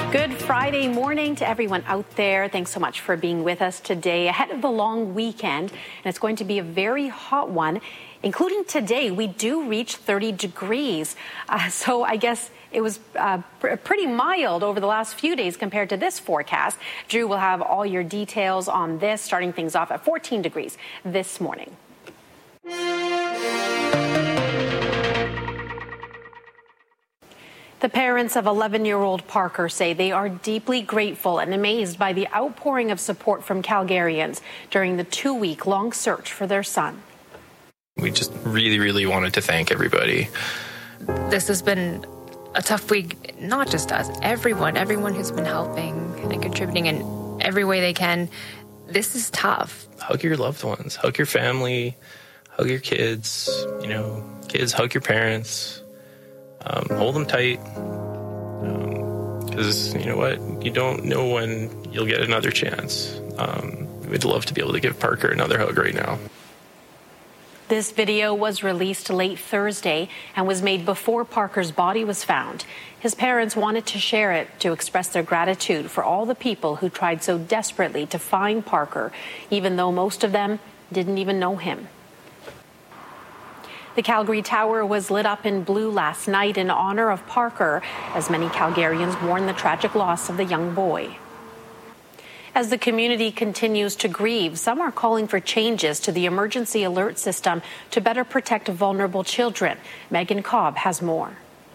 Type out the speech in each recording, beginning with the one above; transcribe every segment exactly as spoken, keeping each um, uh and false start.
Good Friday morning to everyone out there. Thanks so much for being with us today ahead of the long weekend. And it's going to be a very hot one, including today. We do reach thirty degrees. Uh, so I guess it was uh, pr- pretty mild over the last few days compared to this forecast. Drew will have all your details on this, starting things off at fourteen degrees this morning. The parents of eleven-year-old Parker say they are deeply grateful and amazed by the outpouring of support from Calgarians during the two-week-long search for their son. We just really, really wanted to thank everybody. This has been a tough week, not just us, everyone, everyone who's been helping and contributing in every way they can. This is tough. Hug your loved ones, hug your family, hug your kids, you know, kids, hug your parents. Um, hold them tight, because um, you know what? You don't know when you'll get another chance. Um, we'd love to be able to give Parker another hug right now. This video was released late Thursday and was made before Parker's body was found. His parents wanted to share it to express their gratitude for all the people who tried so desperately to find Parker, even though most of them didn't even know him. The Calgary Tower was lit up in blue last night in honor of Parker, as many Calgarians mourn the tragic loss of the young boy. As the community continues to grieve, some are calling for changes to the emergency alert system to better protect vulnerable children. Megan Cobb has more.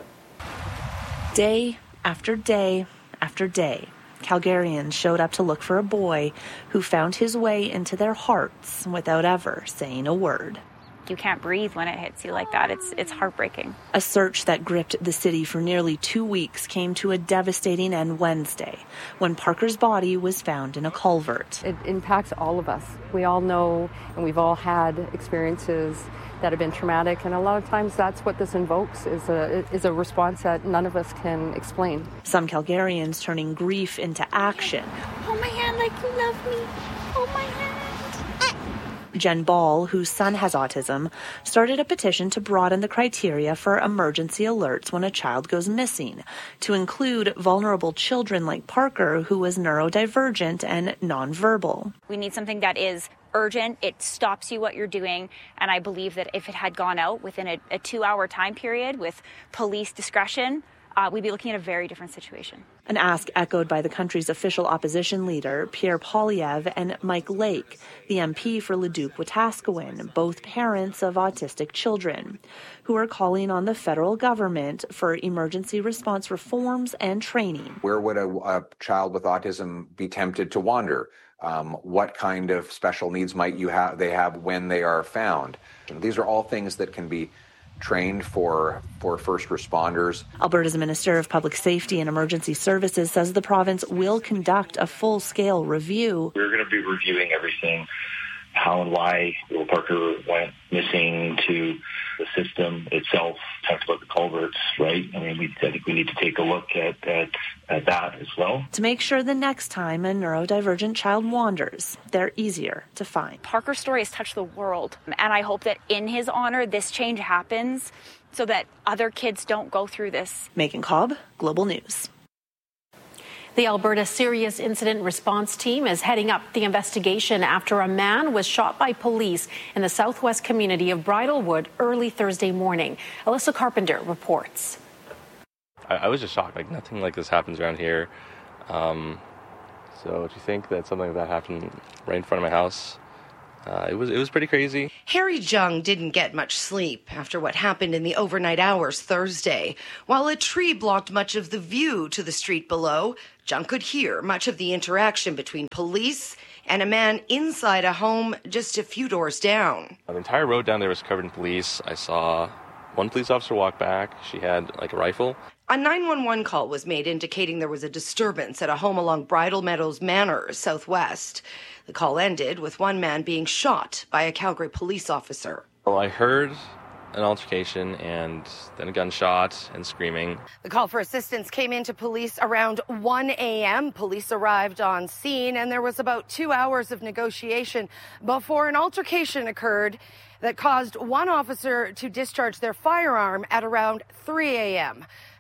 Day after day after day, Calgarians showed up to look for a boy who found his way into their hearts without ever saying a word. You can't breathe when it hits you like that. It's it's heartbreaking. A search that gripped the city for nearly two weeks came to a devastating end Wednesday when Parker's body was found in a culvert. It impacts all of us. We all know and we've all had experiences that have been traumatic, and a lot of times that's what this invokes, is a, is a response that none of us can explain. Some Calgarians turning grief into action. Hold my hand like you love me. Hold my hand. Jen Ball, whose son has autism, started a petition to broaden the criteria for emergency alerts when a child goes missing, to include vulnerable children like Parker, who was neurodivergent and nonverbal. We need something that is urgent. It stops you what you're doing. And I believe that if it had gone out within a, a two-hour time period with police discretion, Uh, we'd be looking at a very different situation. An ask echoed by the country's official opposition leader, Pierre Poilievre, and Mike Lake, the M P for Leduc-Wetaskiwin, both parents of autistic children, who are calling on the federal government for emergency response reforms and training. Where would a, a child with autism be tempted to wander? Um, what kind of special needs might you have? They have when they are found. These are all things that can be trained for for first responders. Alberta's Minister of Public Safety and Emergency Services says the province will conduct a full-scale review. We're going to be reviewing everything, how and why Will Parker went missing, to the system itself. Talked about the culverts, right? I mean, we, I think we need to take a look at, at, at that as well. To make sure the next time a neurodivergent child wanders, they're easier to find. Parker's story has touched the world, and I hope that in his honor, this change happens so that other kids don't go through this. Megan Cobb, Global News. The Alberta Serious Incident Response Team is heading up the investigation after a man was shot by police in the southwest community of Bridlewood early Thursday morning. Alyssa Carpenter reports. I, I was just shocked. Like, nothing like this happens around here. Um, so to think that something like that happened right in front of my house, Uh, it was it was pretty crazy. Harry Jung didn't get much sleep after what happened in the overnight hours Thursday. While a tree blocked much of the view to the street below, Jung could hear much of the interaction between police and a man inside a home just a few doors down. The entire road down there was covered in police. I saw one police officer walk back. She had like a rifle. A nine one one call was made indicating there was a disturbance at a home along Bridle Meadows Manor, southwest. The call ended with one man being shot by a Calgary police officer. Well, I heard an altercation and then a gunshot and screaming. The call for assistance came into police around one a.m. Police arrived on scene, and there was about two hours of negotiation before an altercation occurred that caused one officer to discharge their firearm at around three a.m.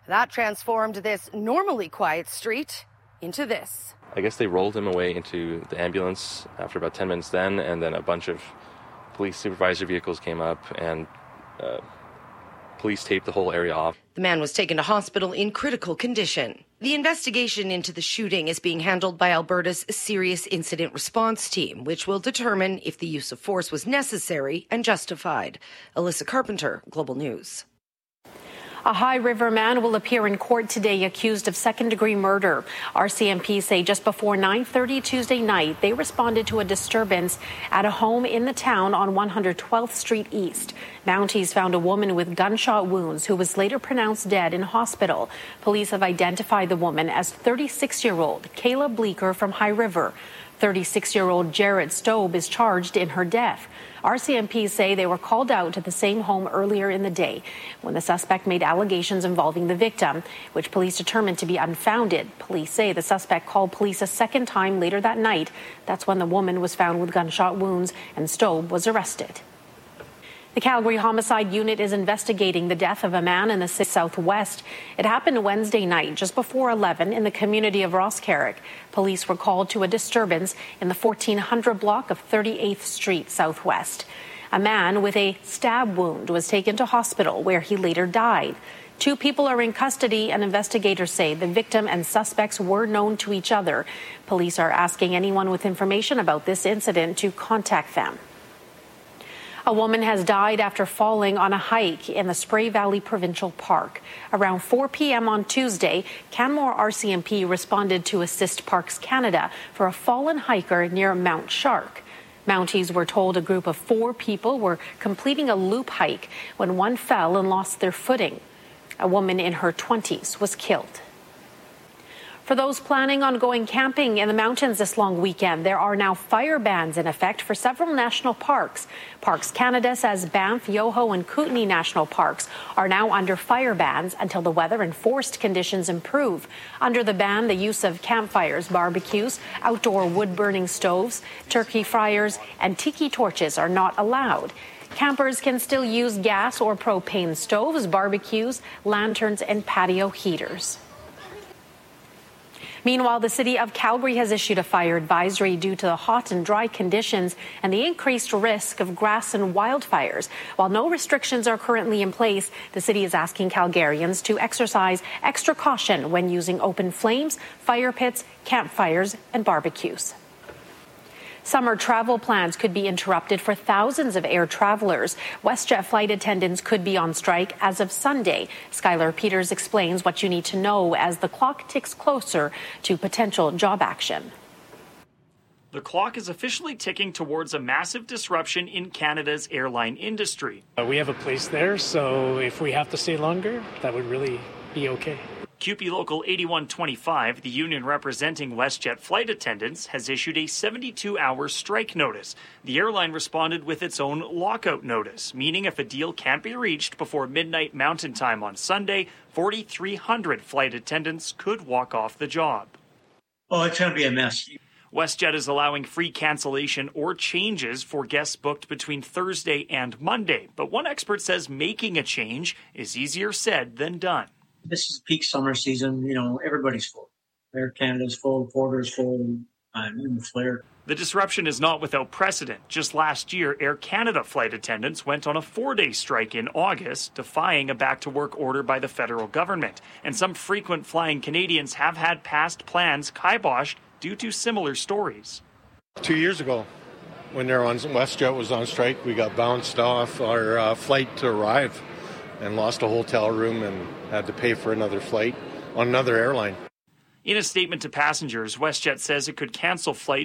That transformed this normally quiet street into this. I guess they rolled him away into the ambulance after about ten minutes then, and then a bunch of police supervisor vehicles came up and uh, police taped the whole area off. The man was taken to hospital in critical condition. The investigation into the shooting is being handled by Alberta's Serious Incident Response Team, which will determine if the use of force was necessary and justified. Alyssa Carpenter, Global News. A High River man will appear in court today accused of second-degree murder. R C M P say just before nine thirty Tuesday night, they responded to a disturbance at a home in the town on one hundred twelfth Street East. Mounties found a woman with gunshot wounds who was later pronounced dead in hospital. Police have identified the woman as thirty-six-year-old Kayla Bleeker from High River. thirty-six-year-old Jared Stobe is charged in her death. R C M P say they were called out to the same home earlier in the day when the suspect made allegations involving the victim, which police determined to be unfounded. Police say the suspect called police a second time later that night. That's when the woman was found with gunshot wounds and Stobe was arrested. The Calgary Homicide Unit is investigating the death of a man in the city southwest. It happened Wednesday night, just before eleven, in the community of Rosscarrick. Police were called to a disturbance in the fourteen hundred block of thirty-eighth Street Southwest. A man with a stab wound was taken to hospital, where he later died. Two people are in custody, and investigators say the victim and suspects were known to each other. Police are asking anyone with information about this incident to contact them. A woman has died after falling on a hike in the Spray Valley Provincial Park. Around four p.m. on Tuesday, Canmore R C M P responded to assist Parks Canada for a fallen hiker near Mount Shark. Mounties were told a group of four people were completing a loop hike when one fell and lost their footing. A woman in her twenties was killed. For those planning on going camping in the mountains this long weekend, there are now fire bans in effect for several national parks. Parks Canada says Banff, Yoho, and Kootenay National Parks are now under fire bans until the weather and forest conditions improve. Under the ban, the use of campfires, barbecues, outdoor wood-burning stoves, turkey fryers, and tiki torches are not allowed. Campers can still use gas or propane stoves, barbecues, lanterns, and patio heaters. Meanwhile, the city of Calgary has issued a fire advisory due to the hot and dry conditions and the increased risk of grass and wildfires. While no restrictions are currently in place, the city is asking Calgarians to exercise extra caution when using open flames, fire pits, campfires, and barbecues. Summer travel plans could be interrupted for thousands of air travelers. WestJet flight attendants could be on strike as of Sunday. Skylar Peters explains what you need to know as the clock ticks closer to potential job action. The clock is officially ticking towards a massive disruption in Canada's airline industry. Uh, we have a place there, so if we have to stay longer, that would really be okay. C U P E Local eighty-one twenty-five, the union representing WestJet flight attendants, has issued a seventy-two hour strike notice. The airline responded with its own lockout notice, meaning if a deal can't be reached before midnight Mountain Time on Sunday, forty-three hundred flight attendants could walk off the job. Oh, it's going to be a mess. WestJet is allowing free cancellation or changes for guests booked between Thursday and Monday, but one expert says making a change is easier said than done. This is peak summer season. You know, everybody's full. Air Canada's full, Porter's full, and even Flair. The disruption is not without precedent. Just last year, Air Canada flight attendants went on a four-day strike in August, defying a back-to-work order by the federal government. And some frequent flying Canadians have had past plans kiboshed due to similar stories. Two years ago, when they're on WestJet was on strike, we got bounced off our uh, flight to arrive and lost a hotel room and had to pay for another flight on another airline. In a statement to passengers, WestJet says it could cancel flights